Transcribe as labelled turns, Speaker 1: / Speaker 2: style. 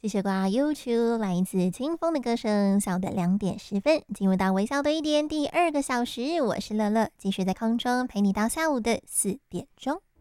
Speaker 1: 谢谢挂 YouTube 来自清风的歌声，下午的2点10分，进入到微笑的一点第2个小时，我是乐乐，继续在空中陪你到下午的4点钟。